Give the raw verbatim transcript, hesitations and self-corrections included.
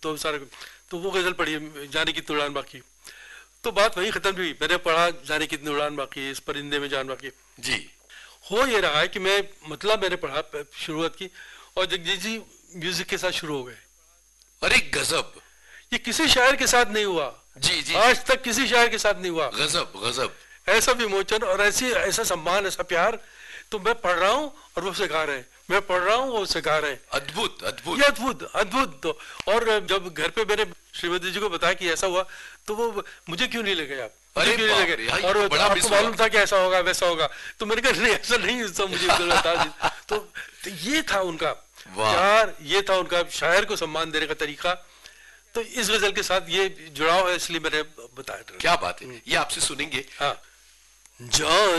तो सारा, तो वो गजल पढ़ी जाने कितनी उड़ान बाकी, तो बात वहीं खत्म हुई। मैंने पढ़ा जाने कितनी उड़ान बाकी, इस परिंदे में जान बाकी जी। हो ये रहा है कि मैं मतलब मैंने पढ़ा शुरुआत की और जगजीत जी म्यूजिक के साथ शुरू हो गए। अरे गजब, ये किसी शायर के साथ नहीं हुआ जी जी, आज तक किसी शायर के साथ नहीं हुआ। गजब गजब, ऐसा विमोचन और ऐसी ऐसा सम्मान, ऐसा प्यार। तो मैं पढ़ रहा हूँ और वो सिखा रहे हैं, मैं पढ़ रहा हूँ वो सिखा रहे हैं। अद्भुत अद्भुत, ये अद्भुत अद्भुत। तो और जब घर पे मैंने श्रीमती जी को बताया कि ऐसा हुआ, तो वो मुझे क्यों नहीं लगे आप, मुझे क्यों नहीं लगे, और आपको मालूम था कि ऐसा होगा वैसा होगा, तो मैंने कहा नहीं ऐसा नहीं, सब मुझे बता दी। तो, तो ये था उनका प्यार, ये था उनका शायर को सम्मान देने का तरीका। तो इस गजल के साथ ये जुड़ाव है, इसलिए मैंने बताया। क्या बात है, ये आपसे सुनेंगे। हाँ। जान